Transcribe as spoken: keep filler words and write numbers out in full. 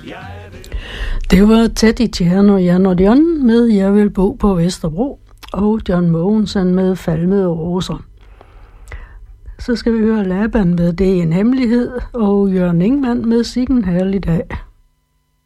Det var Teddy Tjerno og Jan og John med Jeg vil bo på Vesterbro, og John Mogensen med Falmede roser. Så skal vi høre Laban med Det er en hemmelighed, og Jørgen Ingmann med Sikken herlig dag.